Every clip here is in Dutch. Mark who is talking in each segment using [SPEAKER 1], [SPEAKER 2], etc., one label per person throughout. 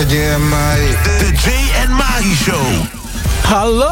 [SPEAKER 1] de Jay en Mahi.
[SPEAKER 2] De Jay en Mahi Show.
[SPEAKER 3] Hallo!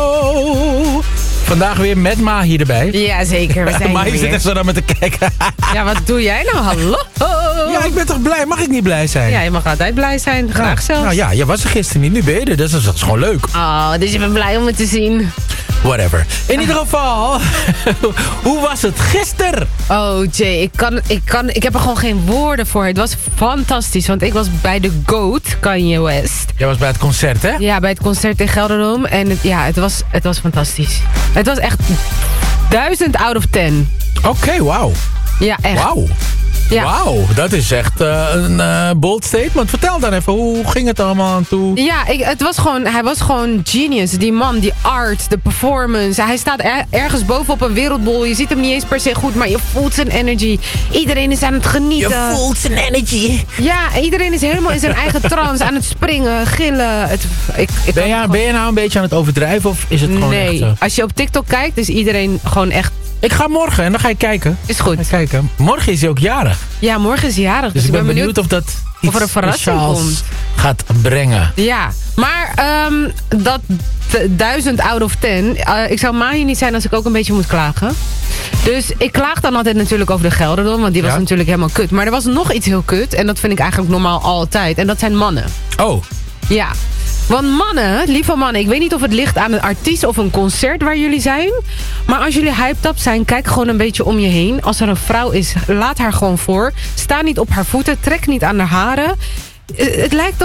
[SPEAKER 3] Vandaag weer met Mahi erbij.
[SPEAKER 4] Ja, zeker. We zijn
[SPEAKER 3] Mahi
[SPEAKER 4] hier
[SPEAKER 3] zit
[SPEAKER 4] weer.
[SPEAKER 3] echt zo naar me te kijken.
[SPEAKER 4] Ja, wat doe jij nou? Hallo?
[SPEAKER 3] Ja, ik ben toch blij? Mag ik niet blij zijn?
[SPEAKER 4] Ja, je mag altijd blij zijn. Graag zelfs.
[SPEAKER 3] Nou ja, je was er gisteren niet. Nu ben je er. Dus dat is gewoon leuk.
[SPEAKER 4] Oh, dus je bent blij om het te zien.
[SPEAKER 3] Whatever. In ieder geval, hoe was het gisteren?
[SPEAKER 4] Oh, Jay, ik heb er gewoon geen woorden voor. Het was fantastisch, want ik was bij de GOAT, Kanye West.
[SPEAKER 3] Jij was bij het concert, hè?
[SPEAKER 4] Ja, bij het concert in Gelderdoom. En het was fantastisch. Het was echt 1000 out of 10.
[SPEAKER 3] Oké, wauw.
[SPEAKER 4] Ja, echt.
[SPEAKER 3] Wauw.
[SPEAKER 4] Ja.
[SPEAKER 3] Wauw, dat is echt een bold statement. Vertel dan even, hoe ging het allemaal aan toe?
[SPEAKER 4] Ja, hij was gewoon genius. Die man, die art, de performance. Hij staat ergens bovenop een wereldbol. Je ziet hem niet eens per se goed, maar je voelt zijn energy. Iedereen is aan het genieten.
[SPEAKER 3] Je voelt zijn energy.
[SPEAKER 4] Ja, iedereen is helemaal in zijn eigen trance. Aan het springen, gillen.
[SPEAKER 3] Ben je nou een beetje aan het overdrijven of is het gewoon echt zo?
[SPEAKER 4] Nee, als je op TikTok kijkt, is iedereen gewoon echt...
[SPEAKER 3] Ik ga morgen en dan ga je kijken.
[SPEAKER 4] Is goed.
[SPEAKER 3] Morgen is hij ook jarig.
[SPEAKER 4] Ja, morgen is hij jarig.
[SPEAKER 3] Dus ik ben benieuwd of dat iets
[SPEAKER 4] er een verrassing
[SPEAKER 3] speciaals
[SPEAKER 4] komt.
[SPEAKER 3] gaat brengen.
[SPEAKER 4] Ja, maar dat 1000 out of 10. Ik zou Mahi niet zijn als ik ook een beetje moet klagen. Dus ik klaag dan altijd natuurlijk over de Gelderdoom, want die was natuurlijk helemaal kut. Maar er was nog iets heel kut en dat vind ik eigenlijk normaal altijd. En dat zijn mannen.
[SPEAKER 3] Oh.
[SPEAKER 4] Ja. Want mannen, lieve mannen, ik weet niet of het ligt aan een artiest of een concert waar jullie zijn. Maar als jullie hyped up zijn, kijk gewoon een beetje om je heen. Als er een vrouw is, laat haar gewoon voor. Sta niet op haar voeten, trek niet aan haar haren. Het lijkt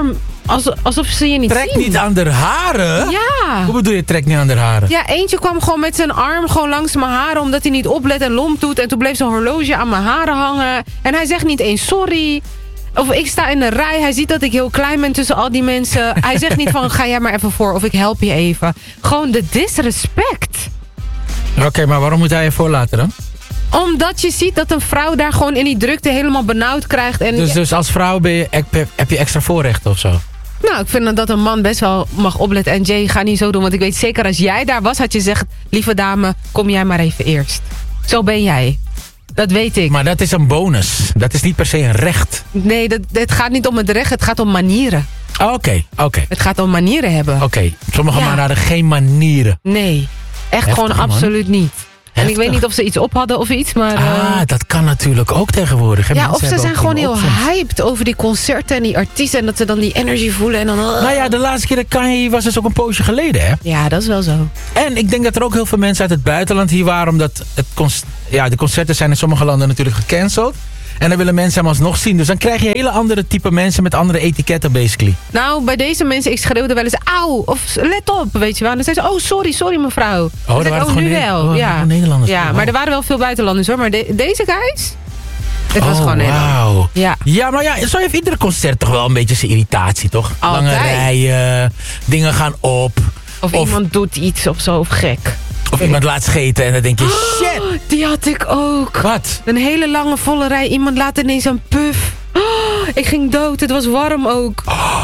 [SPEAKER 4] alsof ze je niet zien.
[SPEAKER 3] Trek niet aan de haren?
[SPEAKER 4] Ja.
[SPEAKER 3] Hoe bedoel je trek niet aan de haren?
[SPEAKER 4] Ja, eentje kwam gewoon met zijn arm gewoon langs mijn haren omdat hij niet oplet en lomp doet. En toen bleef zijn horloge aan mijn haren hangen. En hij zegt niet eens sorry. Of ik sta in de rij, hij ziet dat ik heel klein ben tussen al die mensen. Hij zegt niet van, ga jij maar even voor of ik help je even. Gewoon de disrespect.
[SPEAKER 3] Oké, maar waarom moet hij je voorlaten dan?
[SPEAKER 4] Omdat je ziet dat een vrouw daar gewoon in die drukte helemaal benauwd krijgt. En
[SPEAKER 3] Dus als vrouw heb je extra voorrechten of zo?
[SPEAKER 4] Nou, ik vind dat een man best wel mag opletten. En Jay, ga niet zo doen, want ik weet zeker als jij daar was, had je gezegd, lieve dame, kom jij maar even eerst. Zo ben jij. Dat weet ik.
[SPEAKER 3] Maar dat is een bonus. Dat is niet per se een recht.
[SPEAKER 4] Nee, het gaat niet om het recht, het gaat om manieren.
[SPEAKER 3] Oké.
[SPEAKER 4] Het gaat om manieren hebben.
[SPEAKER 3] Oké, sommige mannen hadden geen manieren.
[SPEAKER 4] Nee, echt
[SPEAKER 3] Heftig,
[SPEAKER 4] gewoon
[SPEAKER 3] man.
[SPEAKER 4] absoluut niet. En ik
[SPEAKER 3] Heftig.
[SPEAKER 4] weet niet of ze iets op hadden of iets, maar...
[SPEAKER 3] Dat kan natuurlijk ook tegenwoordig. Hè?
[SPEAKER 4] ja,
[SPEAKER 3] Mensen
[SPEAKER 4] of ze
[SPEAKER 3] hebben
[SPEAKER 4] zijn
[SPEAKER 3] ook
[SPEAKER 4] gewoon
[SPEAKER 3] die
[SPEAKER 4] heel
[SPEAKER 3] options.
[SPEAKER 4] hyped over die concerten en die artiesten. En dat ze dan die energy voelen en dan...
[SPEAKER 3] Nou ja, de laatste keer dat Kanye was dus ook een poosje geleden, hè?
[SPEAKER 4] Ja, dat is wel zo.
[SPEAKER 3] En ik denk dat er ook heel veel mensen uit het buitenland hier waren, omdat de concerten zijn in sommige landen natuurlijk gecanceld. En dan willen mensen hem alsnog zien. Dus dan krijg je hele andere type mensen met andere etiketten, basically.
[SPEAKER 4] Nou, bij deze mensen, ik schreeuwde wel eens, auw, of let op, weet je wel. En dan zei ze, oh, sorry mevrouw. Dan zei ik, nu wel.
[SPEAKER 3] Oh,
[SPEAKER 4] ja,
[SPEAKER 3] Nederlanders.
[SPEAKER 4] ja, maar er waren wel veel buitenlanders hoor. Maar deze guys, het was gewoon Nederland.
[SPEAKER 3] Wauw.
[SPEAKER 4] Ja.
[SPEAKER 3] Ja, maar ja, zo heeft iedere concert toch wel een beetje zijn irritatie, toch?
[SPEAKER 4] Altijd.
[SPEAKER 3] Lange rijen, dingen gaan op.
[SPEAKER 4] Of iemand doet iets of zo, of gek.
[SPEAKER 3] Of iemand laat scheten en dan denk je, shit.
[SPEAKER 4] Die had ik ook.
[SPEAKER 3] Wat?
[SPEAKER 4] Een hele lange volle rij. Iemand laat ineens een puff. Ik ging dood. Het was warm ook.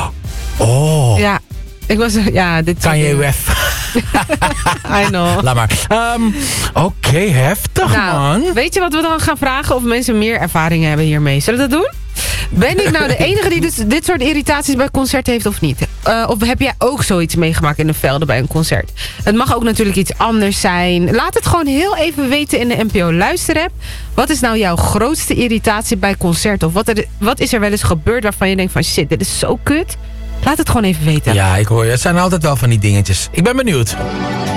[SPEAKER 3] Oh.
[SPEAKER 4] Ja. Ik was... Ja, dit...
[SPEAKER 3] Kan je weg?
[SPEAKER 4] I know.
[SPEAKER 3] Laat maar. Oké, heftig, man.
[SPEAKER 4] Weet je wat we dan gaan vragen? Of mensen meer ervaringen hebben hiermee. Zullen we dat doen? Ben ik nou de enige die dus dit soort irritaties bij concerten heeft of niet? Of heb jij ook zoiets meegemaakt in de velden bij een concert? Het mag ook natuurlijk iets anders zijn. Laat het gewoon heel even weten in de NPO Luisterapp. Wat is nou jouw grootste irritatie bij concerten? Of wat is er wel eens gebeurd waarvan je denkt van shit, dit is zo kut? Laat het gewoon even weten.
[SPEAKER 3] Ja, ik hoor je. Het zijn altijd wel van die dingetjes. Ik ben benieuwd.